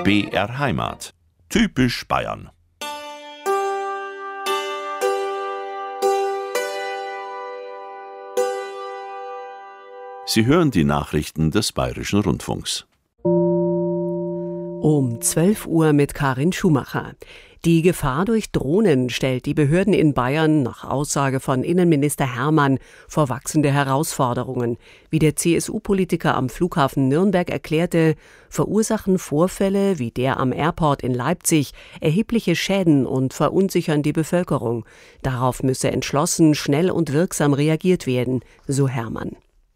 BR Heimat. Typisch Bayern. Sie hören die Nachrichten des Bayerischen Rundfunks. Um 12 Uhr mit Karin Schumacher. Die Gefahr durch Drohnen stellt die Behörden in Bayern nach Aussage von Innenminister Hermann vor wachsende Herausforderungen. Wie der CSU-Politiker am Flughafen Nürnberg erklärte, verursachen Vorfälle wie der am Airport in Leipzig erhebliche Schäden und verunsichern die Bevölkerung. Darauf müsse entschlossen, schnell und wirksam reagiert werden, so Hermann.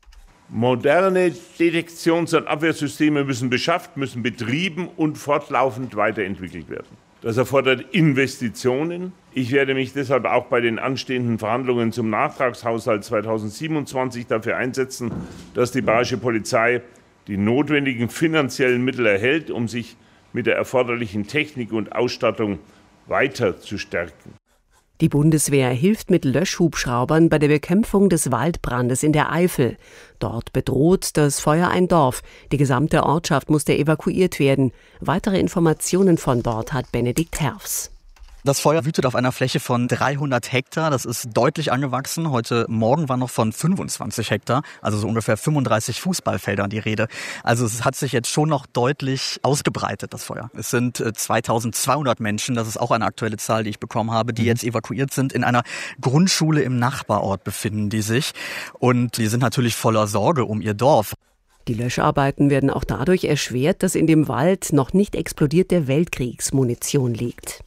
Moderne Detektions- und Abwehrsysteme müssen beschafft, müssen betrieben und fortlaufend weiterentwickelt werden. Das erfordert Investitionen. Ich werde mich deshalb auch bei den anstehenden Verhandlungen zum Nachtragshaushalt 2027 dafür einsetzen, dass die Bayerische Polizei die notwendigen finanziellen Mittel erhält, um sich mit der erforderlichen Technik und Ausstattung weiter zu stärken. Die Bundeswehr hilft mit Löschhubschraubern bei der Bekämpfung des Waldbrandes in der Eifel. Dort bedroht das Feuer ein Dorf. Die gesamte Ortschaft musste evakuiert werden. Weitere Informationen von dort hat Benedikt Herfs. Das Feuer wütet auf einer Fläche von 300 Hektar. Das ist deutlich angewachsen. Heute Morgen war noch von 25 Hektar, also so ungefähr 35 Fußballfeldern die Rede. Also es hat sich jetzt schon noch deutlich ausgebreitet, das Feuer. Es sind 2200 Menschen, das ist auch eine aktuelle Zahl, die ich bekommen habe, die jetzt evakuiert sind. In einer Grundschule im Nachbarort befinden die sich. Und die sind natürlich voller Sorge um ihr Dorf. Die Löscharbeiten werden auch dadurch erschwert, dass in dem Wald noch nicht explodierte Weltkriegsmunition liegt.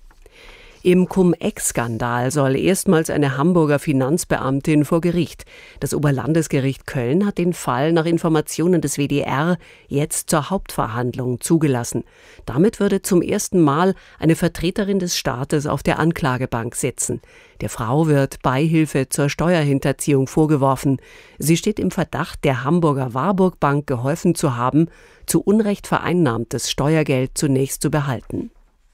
Im Cum-Ex-Skandal soll erstmals eine Hamburger Finanzbeamtin vor Gericht. Das Oberlandesgericht Köln hat den Fall nach Informationen des WDR jetzt zur Hauptverhandlung zugelassen. Damit würde zum ersten Mal eine Vertreterin des Staates auf der Anklagebank sitzen. Der Frau wird Beihilfe zur Steuerhinterziehung vorgeworfen. Sie steht im Verdacht, der Hamburger Warburg Bank geholfen zu haben, zu Unrecht vereinnahmtes Steuergeld zunächst zu behalten.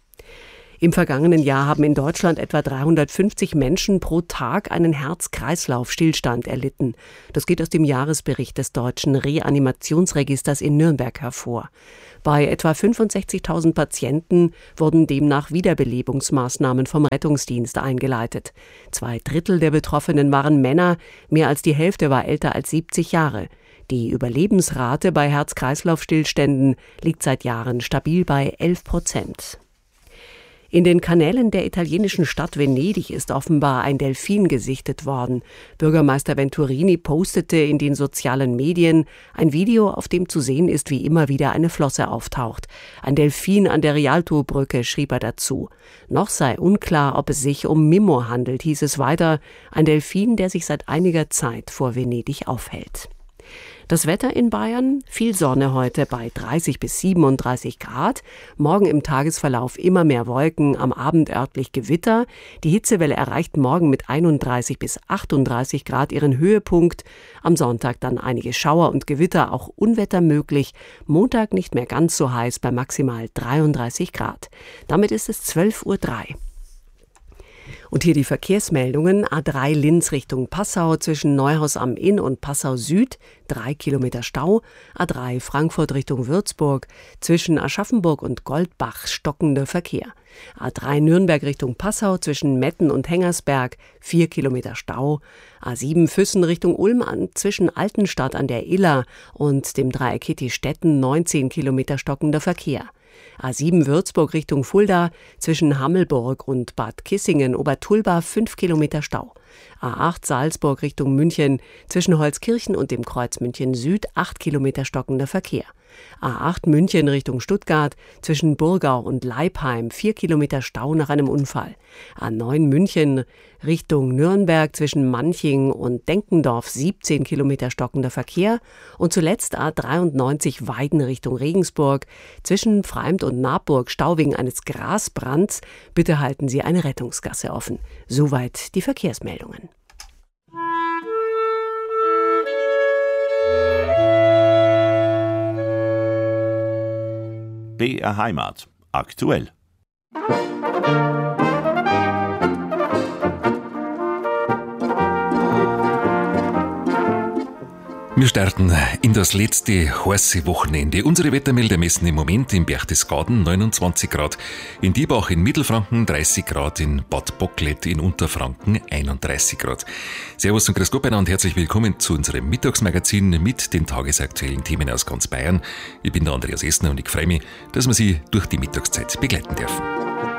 Im vergangenen Jahr haben in Deutschland etwa 350 Menschen pro Tag einen Herz-Kreislauf-Stillstand erlitten. Das geht aus dem Jahresbericht des Deutschen Reanimationsregisters in Nürnberg hervor. Bei etwa 65.000 Patienten wurden demnach Wiederbelebungsmaßnahmen vom Rettungsdienst eingeleitet. 2/3 der Betroffenen waren Männer, mehr als die Hälfte war älter als 70 Jahre. Die Überlebensrate bei Herz-Kreislauf-Stillständen liegt seit Jahren stabil bei 11%. In den Kanälen der italienischen Stadt Venedig ist offenbar ein Delfin gesichtet worden. Bürgermeister Venturini postete in den sozialen Medien ein Video, auf dem zu sehen ist, wie immer wieder eine Flosse auftaucht. Ein Delfin an der Rialto-Brücke, schrieb er dazu. Noch sei unklar, ob es sich um Mimmo handelt, hieß es weiter. Ein Delfin, der sich seit einiger Zeit vor Venedig aufhält. Das Wetter in Bayern, viel Sonne heute bei 30 bis 37 Grad. Morgen im Tagesverlauf immer mehr Wolken, am Abend örtlich Gewitter. Die Hitzewelle erreicht morgen mit 31 bis 38 Grad ihren Höhepunkt. Am Sonntag dann einige Schauer und Gewitter, auch Unwetter möglich. Montag nicht mehr ganz so heiß bei maximal 33 Grad. Damit ist es 12:03 Uhr. Und hier die Verkehrsmeldungen. A3 Linz Richtung Passau zwischen Neuhaus am Inn und Passau Süd, 3 Kilometer Stau. A3 Frankfurt Richtung Würzburg zwischen Aschaffenburg und Goldbach stockender Verkehr. A3 Nürnberg Richtung Passau zwischen Metten und Hengersberg, 4 Kilometer Stau. A7 Füssen Richtung Ulm zwischen Altenstadt an der Iller und dem Dreieck Hitti-Stetten, 19 Kilometer stockender Verkehr. A7 Würzburg Richtung Fulda zwischen Hammelburg und Bad Kissingen-Obertulba 5 Kilometer Stau. A8 Salzburg Richtung München zwischen Holzkirchen und dem Kreuz München Süd 8 Kilometer stockender Verkehr. A8 München Richtung Stuttgart zwischen Burgau und Leipheim 4 Kilometer Stau nach einem Unfall. A9 München Richtung Nürnberg zwischen Manching und Denkendorf 17 Kilometer stockender Verkehr. Und zuletzt A93 Weiden Richtung Regensburg zwischen Freimd und Naburg Stau wegen eines Grasbrands. Bitte halten Sie eine Rettungsgasse offen. Soweit die Verkehrsmeldungen. BR Heimat. Aktuell. Wir starten in das letzte heiße Wochenende. Unsere Wettermelder messen im Moment in Berchtesgaden 29 Grad, in Diebach in Mittelfranken 30 Grad, in Bad Bocklet in Unterfranken 31 Grad. Servus und grüß Gott und herzlich willkommen zu unserem Mittagsmagazin mit den tagesaktuellen Themen aus ganz Bayern. Ich bin der Andreas Essner und ich freue mich, dass wir Sie durch die Mittagszeit begleiten dürfen.